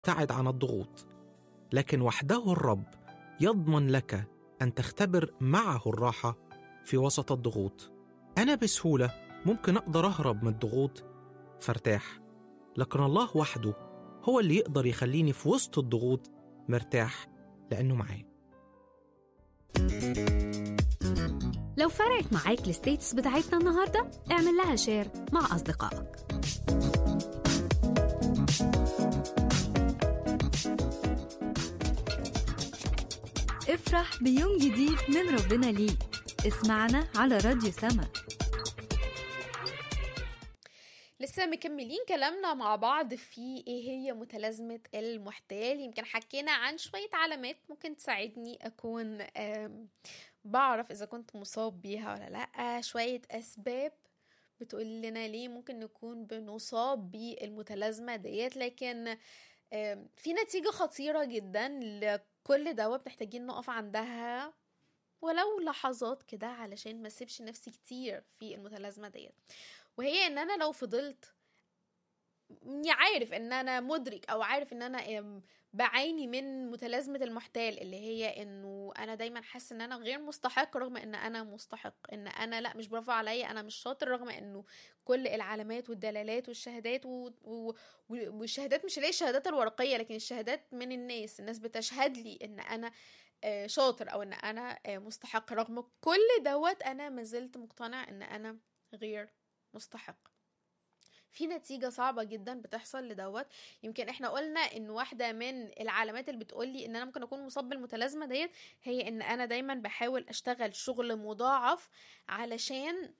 تبتعد عن الضغوط، لكن وحده الرب يضمن لك أن تختبر معه الراحة في وسط الضغوط. أنا بسهولة ممكن أقدر أهرب من الضغوط فارتاح، لكن الله وحده هو اللي يقدر يخليني في وسط الضغوط مرتاح لأنه معي. لو فرقت معاك الستيتس بتاعتنا النهاردة، اعمل لها شير مع أصدقائك. افرح بيوم جديد من ربنا ليك. اسمعنا على راديو سما. لسه مكملين كلامنا مع بعض في ايه هي متلازمة المحتال. يمكن حكينا عن شوية علامات ممكن تساعدني اكون بعرف اذا كنت مصاب بيها ولا لا، شوية اسباب بتقول لنا ليه ممكن نكون بنصاب بالمتلازمة ديت، لكن في نتيجة خطيرة جدا لكل دواء محتاجين نقف عندها ولو لحظات كده علشان ما سيبش نفسي كتير في المتلازمة ديت. وهي ان انا لو فضلت عارف ان انا مدرك او عارف ان انا بعاني من متلازمة المحتال، اللي هي انه انا دايما حاسس ان انا غير مستحق رغم ان انا مستحق، ان انا لا مش برافو عليا، انا مش شاطر رغم انه كل العلامات والدلالات والشهادات والشهادات مش اللي هي الشهادات الورقية، لكن الشهادات من الناس بتشهد لي ان انا شاطر او ان انا مستحق، رغم كل دوت انا ما زلت مقتنع ان انا غير مستحق. في نتيجة صعبة جدا بتحصل لدوت. يمكن احنا قلنا ان واحدة من العلامات اللي بتقولي ان انا ممكن اكون مصاب بالمتلازمة ديت هي ان انا دايما بحاول اشتغل شغل مضاعف علشان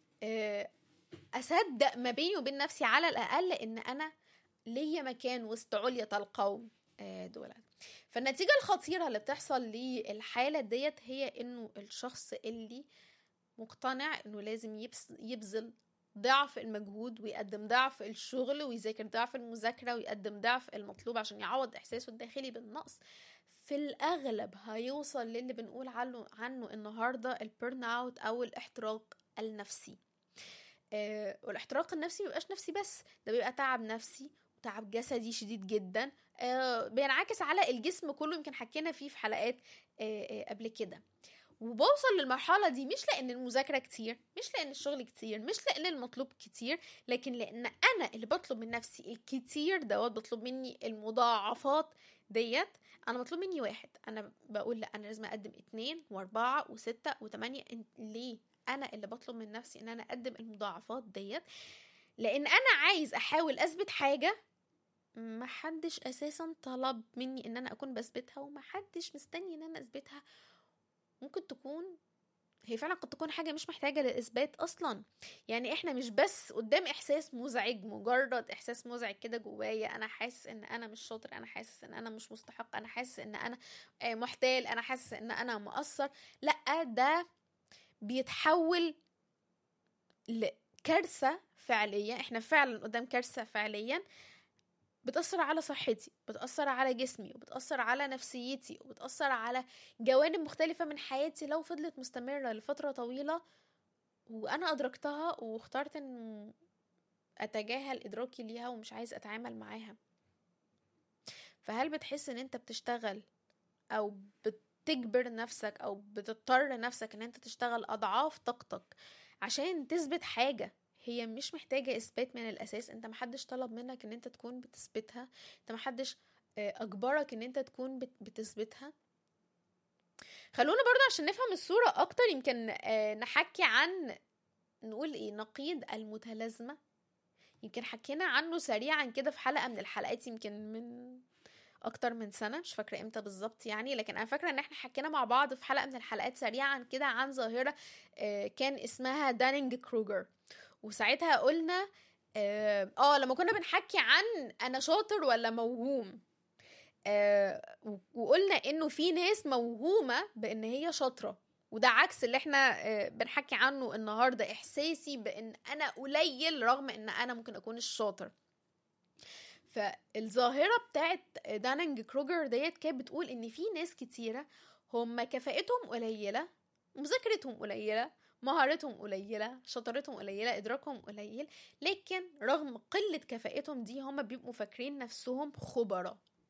اصدق ما بيني وبين نفسي على الاقل ان انا ليا مكان وسط علية القوم دولت. فالنتيجة الخطيرة اللي بتحصل للحالة ديت هي انه الشخص اللي مقتنع انه لازم يبذل ضعف المجهود ويقدم ضعف الشغل ويذاكر ضعف المذاكرة ويقدم ضعف المطلوب عشان يعوض إحساسه الداخلي بالنقص، في الأغلب هيوصل للي بنقول عنه النهاردة البيرن اوت أو الاحتراق النفسي. والاحتراق النفسي مبيبقاش نفسي بس، ده بيبقى تعب نفسي وتعب جسدي شديد جدا بينعكس على الجسم كله. يمكن حكينا فيه في حلقات قبل كده. وبوصل للمرحلة دي مش لأن المذاكرة كتير، مش لأن الشغل كتير، مش لأن المطلوب كتير، لكن لأن أنا اللي بطلب من نفسي الكتير دوت، بطلب مني المضاعفات ديت. أنا مطلوب مني 1، أنا بقول لا أنا لازم أقدم 2 و4 و6 و8. ليه أنا اللي بطلب من نفسي أن أنا أقدم المضاعفات ديت؟ لأن أنا عايز أحاول أثبت حاجة محدش أساسا طلب مني أن أنا أكون بثبتها، ومحدش مستني أن أنا أثبتها. ممكن تكون هي فعلا قد تكون حاجة مش محتاجة للإثبات أصلا. يعني إحنا مش بس قدام إحساس مزعج، مجرد إحساس مزعج كده جوايا، أنا حاسس إن أنا مش شاطر، أنا حاسس إن أنا مش مستحق، أنا حاسس إن أنا محتال، أنا حاسس إن أنا مقصر. لأ، ده بيتحول لكارثة فعليا. إحنا فعلا قدام كارثة فعليا بتأثر على صحتي، بتأثر على جسمي، وبتأثر على نفسيتي، وبتأثر على جوانب مختلفة من حياتي لو فضلت مستمرة لفترة طويلة وأنا أدركتها واخترت أن أتجاهل إدراكي ليها ومش عايز أتعامل معاها. فهل بتحس أن أنت بتشتغل أو بتجبر نفسك أو بتضطر نفسك أن أنت تشتغل أضعاف طاقتك عشان تثبت حاجة هي مش محتاجة إثبات من الأساس؟ أنت محدش طلب منك أن أنت تكون بتثبتها، أنت محدش أجبرك أن أنت تكون بتثبتها. خلونا برضو عشان نفهم الصورة أكتر يمكن نحكي عن نقول إيه نقيض المتلازمة. يمكن حكينا عنه سريعا كده في حلقة من الحلقات، يمكن من أكتر من سنة، مش فاكرة إمتى بالظبط يعني، لكن أنا فاكرة إن إحنا حكينا مع بعض في حلقة من الحلقات سريعا كده عن ظاهرة كان اسمها دانينج كروجر. وساعتها قلنا لما كنا بنحكي عن أنا شاطر ولا موهوم، وقلنا إنه في ناس موهومة بإن هي شاطرة، وده عكس اللي احنا بنحكي عنه النهاردة، إحساسي بإن أنا قليل رغم إن أنا ممكن أكون الشاطر. فالظاهرة بتاعت دانينج كروجر ديت كانت بتقول إن في ناس كتيرة هم كفاءتهم قليلة، مذاكرتهم قليلة، مهارتهم قليلة، شطارتهم قليلة، إدراكهم قليل، لكن رغم قلة كفاءتهم دي هم بيبقوا فاكرين نفسهم خبراء.